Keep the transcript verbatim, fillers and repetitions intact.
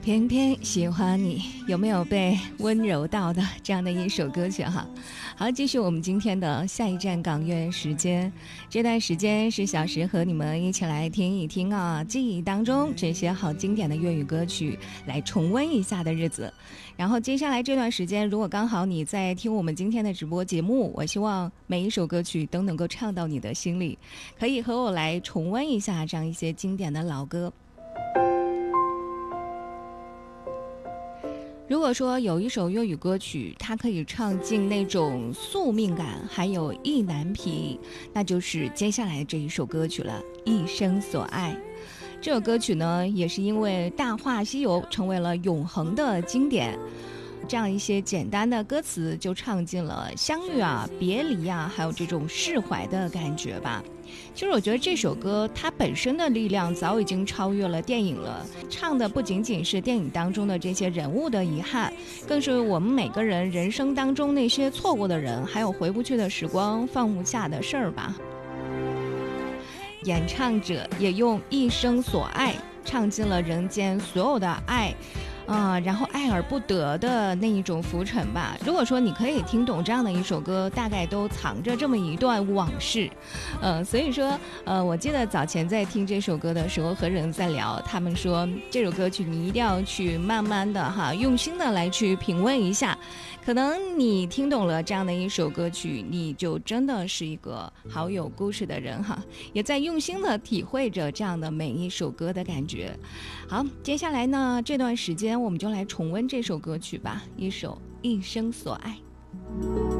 偏偏喜欢你，有没有被温柔到的这样的一首歌曲哈？好，继续我们今天的下一站港乐时间。这段时间是小时和你们一起来听一听啊，记忆当中这些好经典的粤语歌曲，来重温一下的日子。然后接下来这段时间，如果刚好你在听我们今天的直播节目，我希望每一首歌曲都能够唱到你的心里，可以和我来重温一下这样一些经典的老歌。如果说有一首粤语歌曲，它可以唱尽那种宿命感，还有意难平，那就是接下来这一首歌曲了，《一生所爱》。这首歌曲呢，也是因为《大话西游》成为了永恒的经典，这样一些简单的歌词就唱尽了相遇啊、别离啊，还有这种释怀的感觉吧。其实我觉得这首歌它本身的力量早已经超越了电影了，唱的不仅仅是电影当中的这些人物的遗憾，更是我们每个人人生当中那些错过的人，还有回不去的时光，放不下的事儿吧。演唱者也用一生所爱唱尽了人间所有的爱啊、呃，然后爱而不得的那一种浮沉吧。如果说你可以听懂这样的一首歌，大概都藏着这么一段往事。呃，所以说，呃，我记得早前在听这首歌的时候，和人在聊，他们说这首歌曲你一定要去慢慢的哈，用心的来去品味一下。可能你听懂了这样的一首歌曲，你就真的是一个好有故事的人哈，也在用心的体会着这样的每一首歌的感觉。好，接下来呢，这段时间我们就来重温这首歌曲吧，一首《一生所爱》。